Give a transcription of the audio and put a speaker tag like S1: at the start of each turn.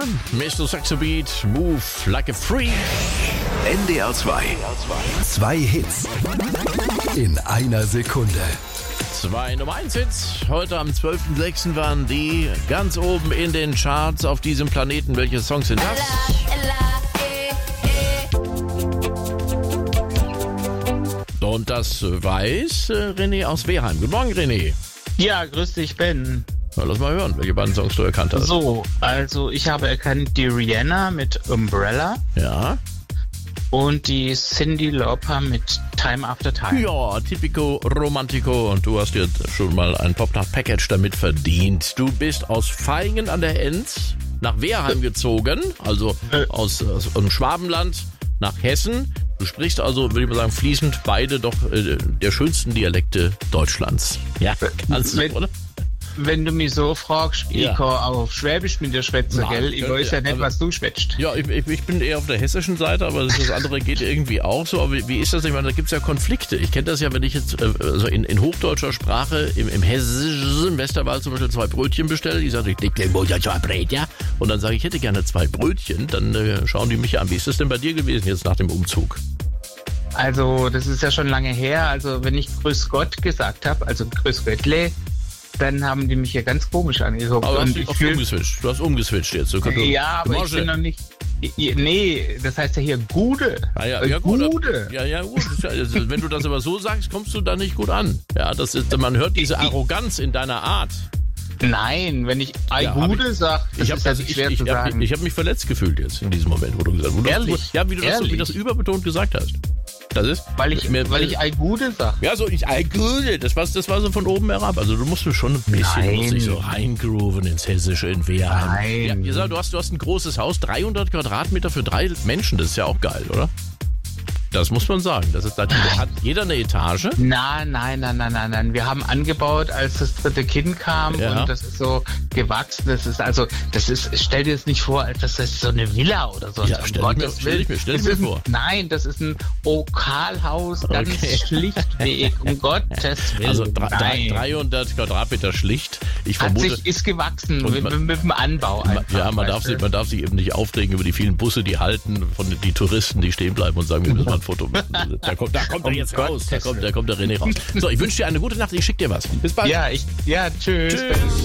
S1: Mr. Saxo Beat, Move Like a Freak.
S2: NDR 2. Zwei Hits in einer Sekunde.
S1: 2 Nummer 1 Hits. Heute am 12.06. waren die ganz oben in den Charts auf diesem Planeten. Welche Songs sind das? Und das weiß René aus Wehrheim. Guten Morgen, René.
S3: Ja, grüß dich, Ben.
S1: Na, lass mal hören, welche beiden Songs du erkannt hast.
S3: So, also ich habe erkannt die Rihanna mit Umbrella
S1: Ja.
S3: und die Cyndi Lauper mit Time After Time.
S1: Ja, Typico Romantico. Und du hast dir schon mal ein Popnacht-Package damit verdient. Du bist aus Vaihingen an der Enz nach Wehrheim gezogen, also aus dem Schwabenland nach Hessen. Du sprichst also, würde ich mal sagen, fließend beide doch der schönsten Dialekte Deutschlands. Ja, kannst du, oder?
S3: Wenn du mich so fragst,
S1: Ja.
S3: ich kann auf Schwäbisch mit dir schwätzen,
S1: Nein,
S3: gell? Ich weiß ja nicht,
S1: aber-
S3: was du schwätzt.
S1: Ja, ich bin eher auf der hessischen Seite, aber das andere geht irgendwie auch so. Aber wie ist das? Ich meine, da gibt's ja Konflikte. Ich kenne das ja, wenn ich jetzt also in hochdeutscher Sprache im hessischen Westerwald zum Beispiel 2 Brötchen bestelle. Die sagen, ich leg dir wohl ja 2 Brötchen. Und dann sage ich, ich hätte gerne 2 Brötchen. Dann schauen die mich an. Wie ist das denn bei dir gewesen jetzt nach dem Umzug?
S3: Also, das ist ja schon lange her. Also, wenn ich Grüß Gott gesagt habe, also Grüß Göttle, dann haben die mich hier ganz komisch angeguckt.
S1: Aber
S3: Und
S1: du hast umgeswitcht. Du hast umgeswitcht jetzt.
S3: ja, aber ich bin noch nicht... Nee, das heißt ja hier Gude.
S1: Ja, gut.
S3: Gude.
S1: Ja, gut. Also, wenn du das aber so sagst, kommst du da nicht gut an. Ja, das ist, man hört diese Arroganz in deiner Art.
S3: Nein, wenn ich
S1: Ja,
S3: Gude sage, das ist ja
S1: also
S3: nicht schwer zu sagen.
S1: Ich habe mich verletzt gefühlt jetzt in diesem Moment, wo du gesagt hast.
S3: Ehrlich?
S1: Ja, wie du
S3: Ehrlich?
S1: das überbetont gesagt hast. Das ist,
S3: Weil ich Gude sage.
S1: ja, so, das war so von oben herab. Also du musst schon ein bisschen
S3: Nein.
S1: musst dich so reingrooven ins Hessische in Wehrheim.
S3: Nein.
S1: Ja, ihr sagt, du hast ein großes Haus, 300 Quadratmeter für 3 Menschen. Das ist ja auch geil, oder? Das muss man sagen. Hat jeder eine Etage?
S3: Nein. Wir haben angebaut, als das 3. Kind kam
S1: Ja.
S3: und das ist so gewachsen. Stell dir das nicht vor, als das ist so eine Villa oder so.
S1: Ja,
S3: Um
S1: stell
S3: Gottes
S1: ich
S3: Willen.
S1: mir
S3: Das ist
S1: vor.
S3: Nein, das ist ein Okalhaus, ganz
S1: Okay.
S3: schlichtweg, um Gottes Willen.
S1: Also
S3: Nein.
S1: 300 Quadratmeter schlicht. Ich
S3: Hat
S1: vermute...
S3: ist gewachsen
S1: Und
S3: mit dem Anbau einfach.
S1: Ja, man
S3: weißt du?
S1: darf sich eben nicht aufregen über die vielen Busse, die halten, von die Touristen, die stehen bleiben und sagen, wir müssen mal ein Foto machen. Da kommt er jetzt raus. Da kommt der René raus. So, ich wünsche dir eine gute Nacht. Ich schicke dir was. Bis bald.
S3: Ja, tschüss.
S1: Tschüss.